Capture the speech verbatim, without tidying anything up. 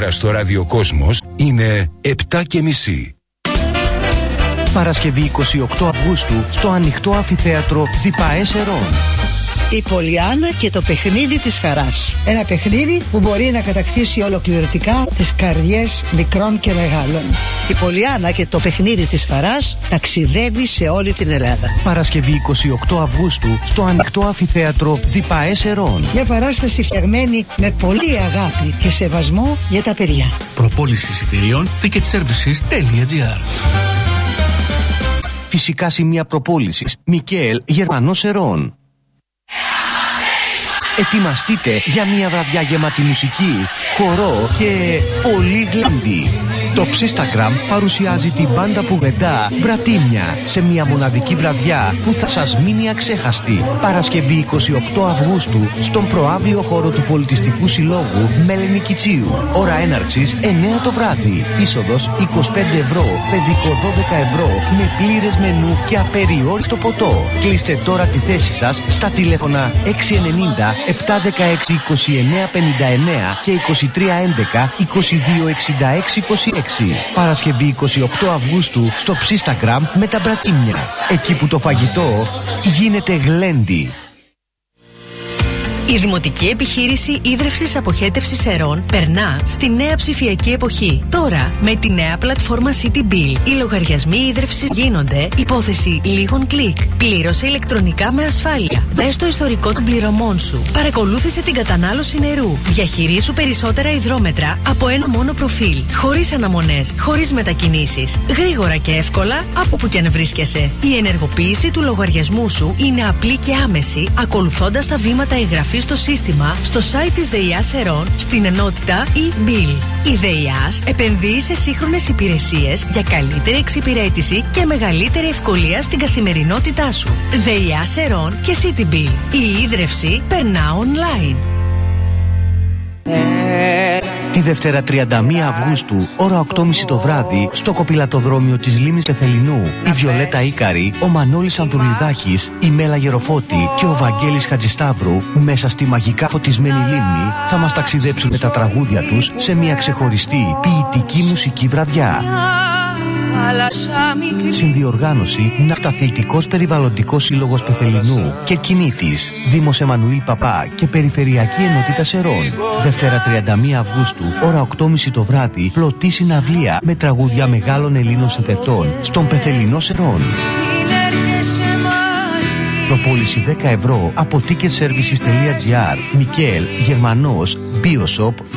ώρα στο ραδιοκόσμος είναι επτά και μισή. Παρασκευή εικοστή ογδόη Αυγούστου στο ανοιχτό αμφιθέατρο Διπαές Ερών. Η Πολιάννα και το παιχνίδι της χαράς. Ένα παιχνίδι που μπορεί να κατακτήσει ολοκληρωτικά τις καρδιές μικρών και μεγάλων. Η Πολιάννα και το παιχνίδι της χαράς ταξιδεύει σε όλη την Ελλάδα. Παρασκευή εικοστή ογδόη Αυγούστου στο ανοιχτό αμφιθέατρο Διπαές Ερών. Μια παράσταση φτιαγμένη με πολύ αγάπη και σεβασμό για τα παιδιά. Προπόληση εισιτηρίων ticketservices τελεία gr. Φυσικά σημεία προπόλησης Μικαέλ Γερμανός Ερών. Ετοιμαστείτε για μια βραδιά γεμάτη μουσική, χορό και πολύ γλέντι. Το Ψίσταγραμ παρουσιάζει την μπάντα που βεντά Μπρατίμια σε μια μοναδική βραδιά που θα σας μείνει αξέχαστη. Παρασκευή εικοστή ογδόη Αυγούστου στον προαύλιο χώρο του Πολιτιστικού Συλλόγου Μέλαινη Κιτσίου. Ώρα έναρξης εννιά το βράδυ. Είσοδος είκοσι πέντε ευρώ, παιδικό δώδεκα ευρώ με πλήρες μενού και απεριόριστο ποτό. Κλείστε τώρα τη θέση σας στα τηλέφωνα έξι ενενήντα επτά δεκαέξι είκοσι εννέα πενήντα εννέα και είκοσι τρία έντεκα είκοσι δύο εξήντα έξι είκοσι έξι. Παρασκευή εικοστή ογδόη Αυγούστου στο Ψίσταγραμ με τα Μπρατίμια. Εκεί που το φαγητό γίνεται γλέντι. Η Δημοτική Επιχείρηση Ίδρευσης Αποχέτευσης Ερών περνά στη νέα ψηφιακή εποχή. Τώρα, με τη νέα πλατφόρμα CityBill, οι λογαριασμοί ίδρευσης γίνονται υπόθεση λίγων κλικ. Πλήρωσε ηλεκτρονικά με ασφάλεια. Δες το ιστορικό των πληρωμών σου. Παρακολούθησε την κατανάλωση νερού. Διαχειρίσου περισσότερα υδρόμετρα από ένα μόνο προφίλ. Χωρίς αναμονές, χωρίς μετακινήσεις. Γρήγορα και εύκολα από που και αν βρίσκεσαι. Η ενεργοποίηση του λογαριασμού σου είναι απλή και άμεση, ακολουθώντας τα βήματα εγγραφής στο σύστημα, στο site της ΔΕΙΑΣ Ερών, στην ενότητα e-bill. Η ΔΕΙΑΣ επενδύει σε σύγχρονες υπηρεσίες για καλύτερη εξυπηρέτηση και μεγαλύτερη ευκολία στην καθημερινότητά σου. ΔΕΙΑΣ Ερών και CityBill. Η ίδρυυση περνά online. Τη Δευτέρα τριάντα μία Αυγούστου, ώρα οκτώ και μισή το βράδυ, στο κοπηλατοδρόμιο της Λίμνης Τεθελινού, η Βιολέτα Ίκαρη, ο Μανώλης Ανδρουλιδάκης, η Μέλα Γεροφώτη και ο Βαγγέλης Χατζησταύρου, μέσα στη μαγικά φωτισμένη λίμνη, θα μας ταξιδέψουν με τα τραγούδια τους σε μια ξεχωριστή ποιητική μουσική βραδιά. Συνδιοργάνωση Ναυταθλητικός Περιβαλλοντικός Σύλλογος Πεθελινού και Κινήτης, Δήμος Εμμανουήλ Παπά και Περιφερειακή Ενότητα Σερών. Δευτέρα τριάντα μία Αυγούστου, ώρα οκτώ και μισή το βράδυ, πλωτή συναυλία με τραγούδια μεγάλων Ελλήνων συνθετών στον Πεθελινό Σερών. Προπόληση δέκα ευρώ από ticketservices τελεία gr. Μικαέλ Γερμανός, Bioshop,